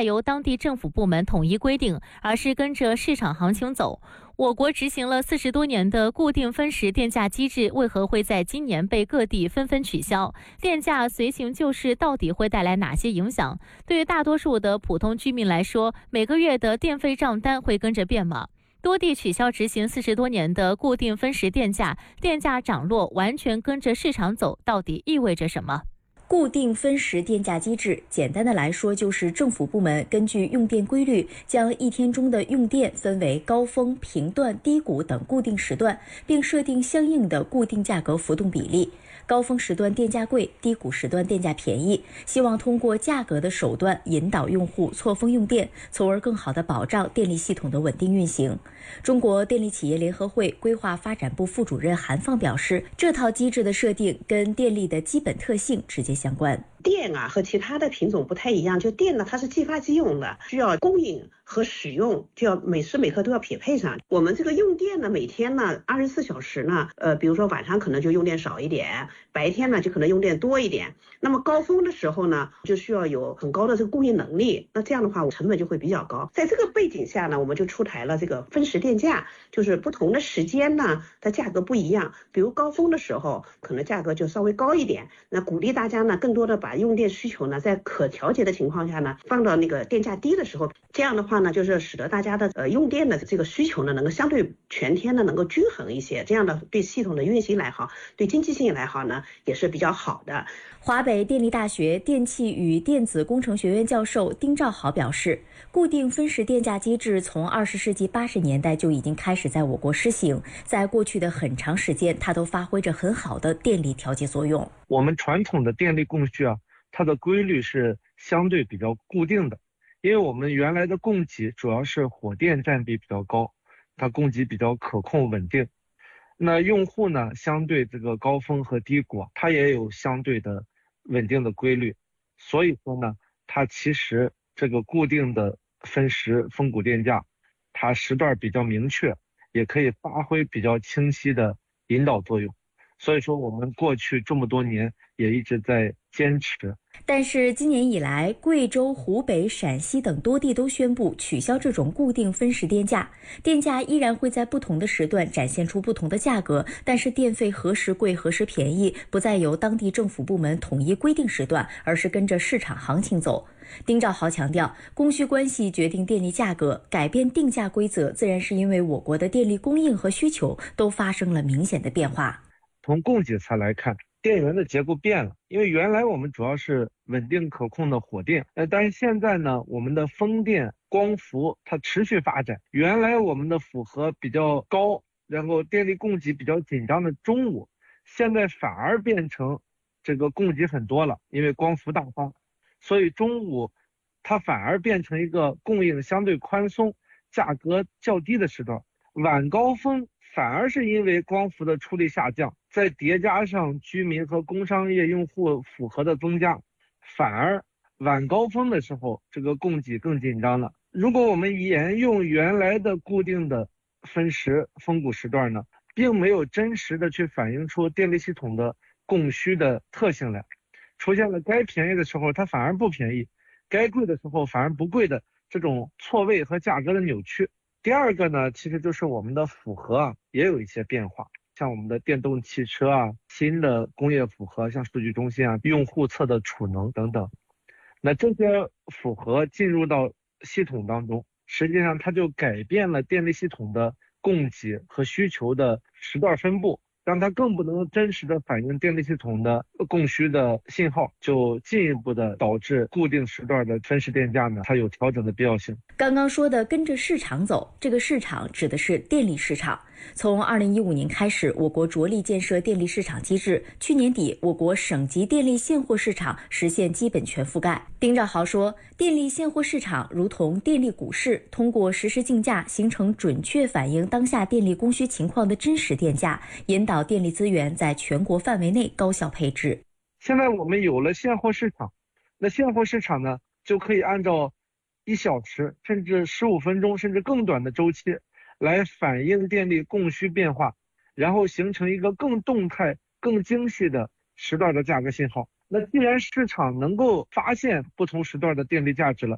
再由当地政府部门统一规定，而是跟着市场行情走。我国执行了40多年的固定分时电价机制，为何会在今年被各地纷纷取消？电价随行就市到底会带来哪些影响？对于大多数的普通居民来说，每个月的电费账单会跟着变吗？多地取消执行40多年的固定分时电价，电价涨落完全跟着市场走，到底意味着什么？ 固定分时电价机制，简单的来说就是政府部门根据用电规律，将一天中的用电分为高峰、频段、低谷等固定时段，并设定相应的固定价格浮动比例。高峰时段电价贵，低谷时段电价便宜，希望通过价格的手段引导用户错峰用电，从而更好地保障电力系统的稳定运行。中国电力企业联合会规划发展部副主任韩放表示，这套机制的设定跟电力的基本特性直接相关。 电和其他的品种不太一样，就电呢它是即发即用的，需要供应和使用就要每时每刻都要匹配上。我们这个用电呢，每天呢24小时呢，比如说晚上可能就用电少一点，白天呢就可能用电多一点。那么高峰的时候呢，就需要有很高的这个供应能力，那这样的话成本就会比较高。在这个背景下呢，我们就出台了这个分时电价，就是不同的时间呢，它价格不一样。比如高峰的时候，可能价格就稍微高一点，那鼓励大家呢更多的把用电需求呢，在可调节的情况下呢，放到那个电价低的时候，这样的话呢，就是使得大家的用电的这个需求呢，能够相对全天呢能够均衡一些，这样的对系统的运行来好，对经济性来好呢，也是比较好的。 华北电力大学电气与电子工程学院教授丁兆豪表示，固定分时电价机制从20世纪80年代就已经开始在我国施行，在过去的很长时间，它都发挥着很好的电力调节作用。 我们传统的电力供需它的规律是相对比较固定的，因为我们原来的供给主要是火电占比比较高，它供给比较可控稳定。那用户呢，相对这个高峰和低谷，它也有相对的稳定的规律。所以说呢，它其实这个固定的分时分谷电价，它时段比较明确，也可以发挥比较清晰的引导作用。所以说我们过去这么多年也一直在坚持。 但是今年以来，贵州、湖北、陕西等多地都宣布取消这种固定分时电价，电价依然会在不同的时段展现出不同的价格，但是电费何时贵何时便宜，不再由当地政府部门统一规定时段，而是跟着市场行情走。丁兆豪强调，供需关系决定电力价格，改变定价规则，自然是因为我国的电力供应和需求都发生了明显的变化。 从供给侧来看，电源的结构变了，因为原来我们主要是稳定可控的火电，但是现在呢，我们的风电、光伏它持续发展。原来我们的负荷比较高，然后电力供给比较紧张的中午，现在反而变成这个供给很多了，因为光伏大发，所以中午它反而变成一个供应相对宽松、价格较低的时段。晚高峰反而是因为光伏的出力下降，再叠加上居民和工商业用户负荷的增加，反而晚高峰的时候这个供给更紧张了。如果我们沿用原来的固定的分时分谷时段呢，并没有真实的去反映出电力系统的供需的特性来，出现了该便宜的时候它反而不便宜，该贵的时候反而不贵的这种错位和价格的扭曲。第二个呢，其实就是我们的负荷也有一些变化，像我们的电动汽车新的工业负荷，像数据中心用户侧的储能等等，那这些负荷进入到系统当中，实际上它就改变了电力系统的供给和需求的时段分布，让它更不能真实的反映电力系统的供需的信号，就进一步的导致固定时段的分时电价呢，它有调整的必要性。 刚刚说的跟着市场走，这个市场指的是电力市场。从2015年开始，我国着力建设电力市场机制。去年底，我国省级电力现货市场实现基本全覆盖。丁兆豪说，电力现货市场如同电力股市，通过实时竞价，形成准确反映当下电力供需情况的真实电价，引导电力资源在全国范围内高效配置。 现在我们有了现货市场，那现货市场呢，就可以按照1小时甚至15分钟甚至更短的周期来反映电力供需变化，然后形成一个更动态更精细的时段的价格信号。那既然市场能够发现不同时段的电力价值了，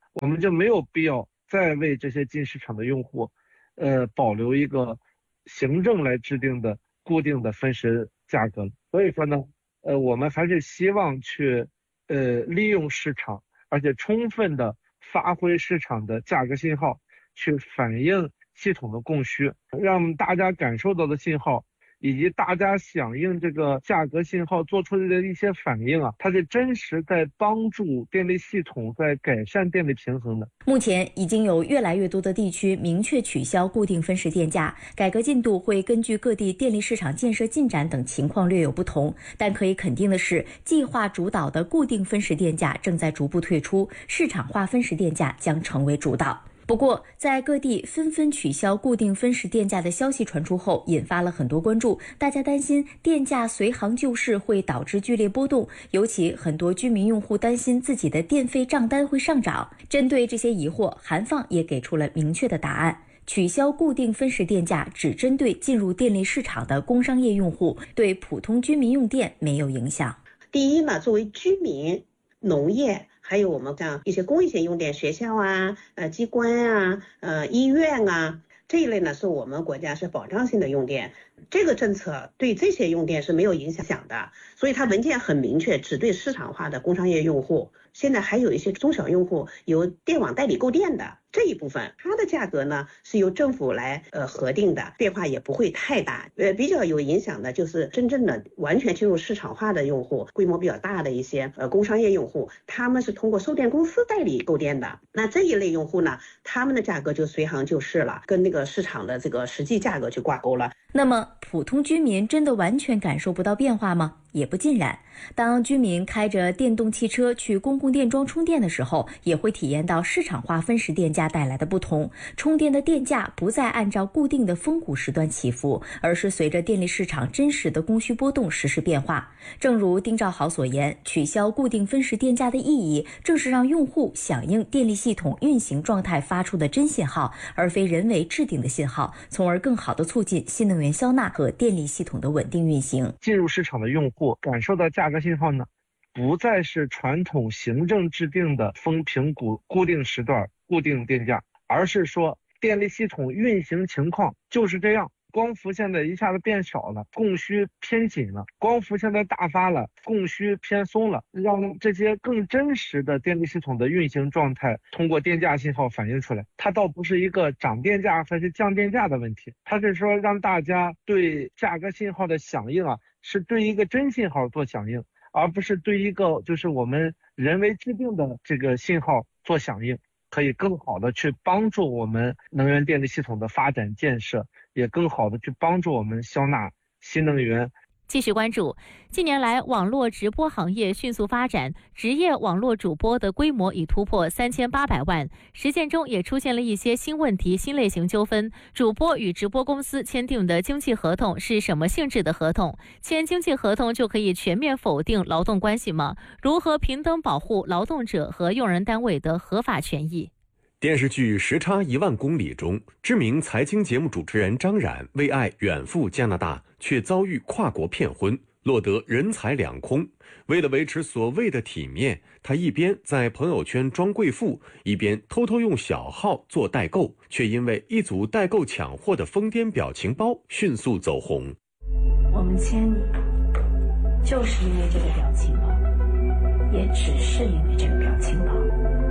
我们就没有必要再为这些进市场的用户，保留一个行政来制定的固定的分时价格。所以说呢，我们还是希望去利用市场，而且充分的发挥市场的价格信号，去反映系统的供需，让大家感受到的信号以及大家响应这个价格信号做出的一些反应啊，它是真实在帮助电力系统在改善电力平衡的。 目前已经有越来越多的地区明确取消固定分时电价，改革进度会根据各地电力市场建设进展等情况略有不同，但可以肯定的是，计划主导的固定分时电价正在逐步退出，市场化分时电价将成为主导。不过，在各地纷纷取消固定分时电价的消息传出后，引发了很多关注。大家担心电价随行就市会导致剧烈波动，尤其很多居民用户担心自己的电费账单会上涨。针对这些疑惑，韩放也给出了明确的答案。取消固定分时电价只针对进入电力市场的工商业用户，对普通居民用电没有影响。 第一呢，作为居民、农业还有我们像一些公益性用电，学校啊、机关啊、医院啊这一类呢，是我们国家是保障性的用电，这个政策对这些用电是没有影响的，所以它文件很明确，只对市场化的工商业用户。现在还有一些中小用户由电网代理购电的这一部分，它的价格呢是由政府来核定的，变化也不会太大。比较有影响的就是真正的完全进入市场化的用户，规模比较大的一些工商业用户，他们是通过售电公司代理购电的。那这一类用户呢，他们的价格就随行就市了，跟那个市场的这个实际价格就挂钩了。 那么普通居民真的完全感受不到变化吗？也不尽然。当居民开着电动汽车去公共电桩充电的时候，也会体验到市场化分时电价带来的不同。充电的电价不再按照固定的峰谷时段起伏，而是随着电力市场真实的供需波动实时变化。正如丁兆豪所言，取消固定分时电价的意义，正是让用户响应电力系统运行状态发出的真信号，而非人为制定的信号，从而更好地促进新能源消纳和电力系统的稳定运行。 进入市场的用户感受到价格信号呢，不再是传统行政制定的风评固定时段固定电价，而是说电力系统运行情况就是这样，光伏现在一下子变少了，供需偏紧了，光伏现在大发了，供需偏松了，让这些更真实的电力系统的运行状态通过电价信号反映出来。它倒不是一个涨电价还是降电价的问题，它是说让大家对价格信号的响应是对一个真信号做响应，而不是对一个就是我们人为制定的这个信号做响应，可以更好的去帮助我们能源电力系统的发展建设，也更好的去帮助我们消纳新能源。 继续关注，近年来网络直播行业迅速发展，职业网络主播的规模已突破3800万。实践中也出现了一些新问题、新类型纠纷。主播与直播公司签订的经纪合同是什么性质的合同？签经纪合同就可以全面否定劳动关系吗？如何平等保护劳动者和用人单位的合法权益？ 电视剧《时差1万公里》中，知名财经节目主持人张冉为爱远赴加拿大，却遭遇跨国骗婚，落得人财两空。为了维持所谓的体面，他一边在朋友圈装贵妇，一边偷偷用小号做代购，却因为一组代购抢货的疯癫表情包迅速走红。 我们签你，就是因为这个表情包，也只是因为这个表情包。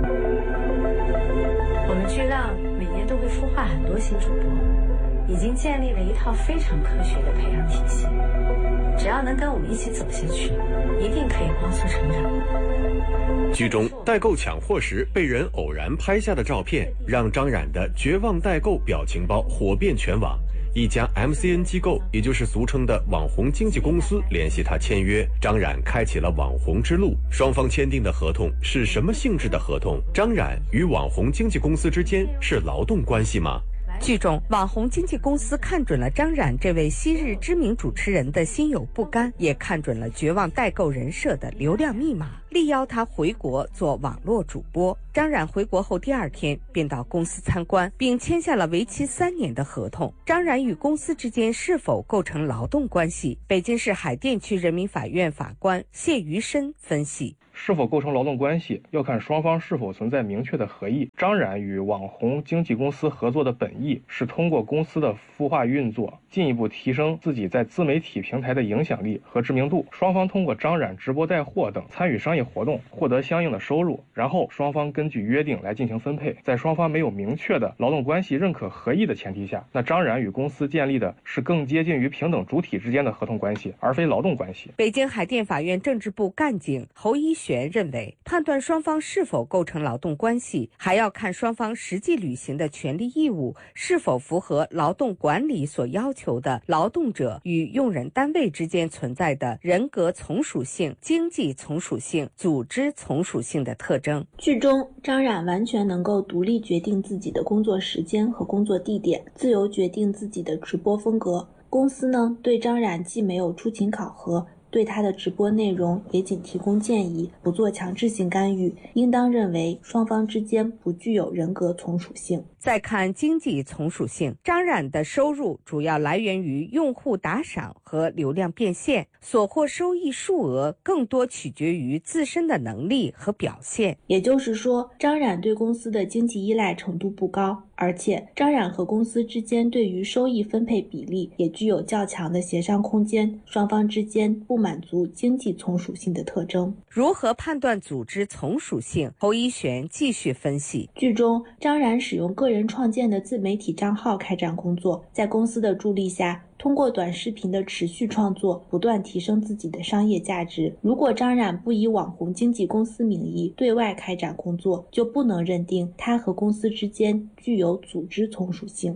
我们巨浪每年都会孵化很多新主播，已经建立了一套非常科学的培养体系。只要能跟我们一起走下去，一定可以光速成长。 剧中代购抢货时被人偶然拍下的照片，让张冉的绝望代购表情包火遍全网。一家 MCN 机构，也就是俗称的网红经纪公司联系他签约，张冉开启了网红之路。双方签订的合同是什么性质的合同？张冉与网红经纪公司之间是劳动关系吗？ 剧中，网红经纪公司看准了张冉这位昔日知名主持人的心有不甘，也看准了绝望代购人设的流量密码，力邀他回国做网络主播。张冉回国后第2天便到公司参观，并签下了为期3年的合同。张冉与公司之间是否构成劳动关系？北京市海淀区人民法院法官谢余生分析： 是否构成劳动关系，要看双方是否存在明确的合意。张冉与网红经纪公司合作的本意是通过公司的孵化运作，进一步提升自己在自媒体平台的影响力和知名度。双方通过张冉直播带货等参与商业活动，获得相应的收入，然后双方根据约定来进行分配。在双方没有明确的劳动关系认可合意的前提下，那张冉与公司建立的是更接近于平等主体之间的合同关系，而非劳动关系。 北京海淀法院政治部干警侯一璇认为，判断双方是否构成劳动关系，还要看双方实际履行的权利义务是否符合劳动管理所要求的劳动者与用人单位之间存在的人格从属性、经济从属性、组织从属性的特征。 剧中，张冉完全能够独立决定自己的工作时间和工作地点，自由决定自己的直播风格。公司呢，对张冉既没有出勤考核，对他的直播内容也仅提供建议，不做强制性干预，应当认为双方之间不具有人格从属性。 再看经济从属性，张冉的收入主要来源于用户打赏和流量变现，所获收益数额更多取决于自身的能力和表现。 也就是说，张冉对公司的经济依赖程度不高，而且张冉和公司之间对于收益分配比例也具有较强的协商空间，双方之间不满足经济从属性的特征。 如何判断组织从属性？侯一璇继续分析。 剧中，张冉使用个人创建的自媒体账号开展工作，在公司的助力下，通过短视频的持续创作，不断提升自己的商业价值。如果张冉不以网红经纪公司名义对外开展工作，就不能认定他和公司之间具有组织从属性。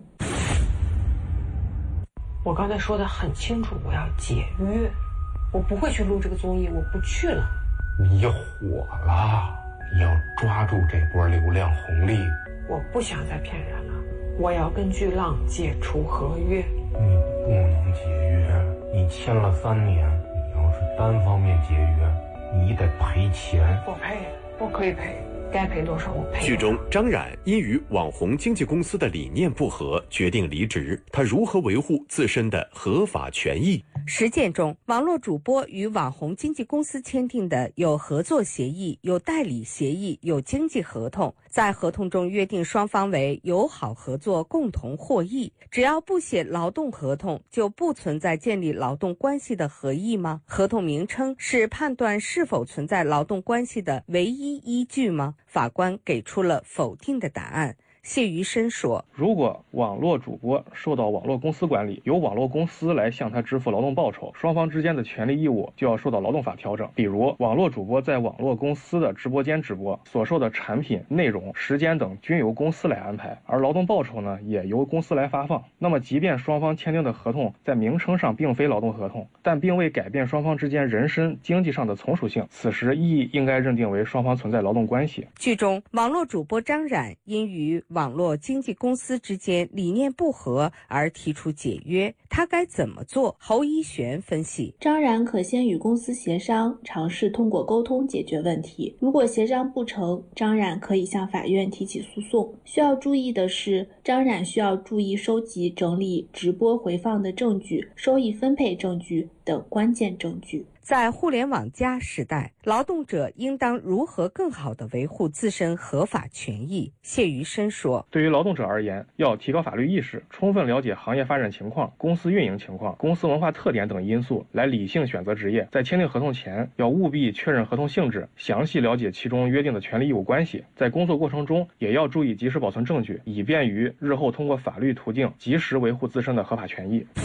我刚才说的很清楚，我要解约，我不会去录这个综艺，我不去了。 你火了，你要抓住这波流量红利。 我不想再骗人了，我要跟巨浪解除合约。 你不能解约，你签了3年，你要是单方面解约，你得赔钱。 我赔，我可以赔，该赔多少我赔。 剧中，张冉因与网红经纪公司的理念不合，决定离职。他如何维护自身的合法权益？ 实践中，网络主播与网红经纪公司签订的有合作协议、有代理协议、有经纪合同，在合同中约定双方为友好合作，共同获益。只要不写劳动合同，就不存在建立劳动关系的合意吗？合同名称是判断是否存在劳动关系的唯一依据吗？法官给出了否定的答案。谢余生说， 如果网络主播受到网络公司管理，由网络公司来向他支付劳动报酬，双方之间的权利义务就要受到劳动法调整。比如，网络主播在网络公司的直播间直播，所受的产品、内容、时间等均由公司来安排，而劳动报酬呢，也由公司来发放。那么，即便双方签订的合同在名称上并非劳动合同，但并未改变双方之间人身、经济上的从属性，此时亦应该认定为双方存在劳动关系。 剧中，网络主播张冉因与网络经纪公司之间理念不合而提出解约，他该怎么做？侯一璇分析， 张冉可先与公司协商，尝试通过沟通解决问题。如果协商不成，张冉可以向法院提起诉讼。需要注意的是，张冉需要注意收集整理直播回放的证据、收益分配证据等关键证据。 在互联网加时代，劳动者应当如何更好地维护自身合法权益？谢余生说， 对于劳动者而言，要提高法律意识，充分了解行业发展情况、公司运营情况、公司文化特点等因素，来理性选择职业。在签订合同前，要务必确认合同性质，详细了解其中约定的权利义务关系。在工作过程中，也要注意及时保存证据，以便于日后通过法律途径及时维护自身的合法权益。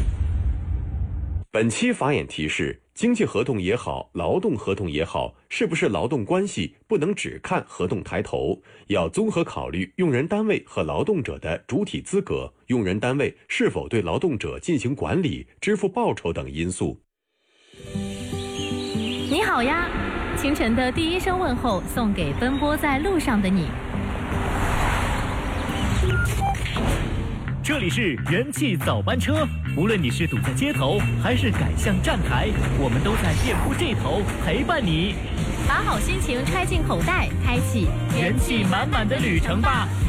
本期法眼提示：经济合同也好，劳动合同也好，是不是劳动关系，不能只看合同抬头，要综合考虑用人单位和劳动者的主体资格，用人单位是否对劳动者进行管理、支付报酬等因素。 你好呀，清晨的第一声问候送给奔波在路上的你。 这里是人气早班车，无论你是堵在街头还是赶向站台，我们都在店铺这头陪伴你。 把好心情揣进口袋，开启人气满满的旅程吧。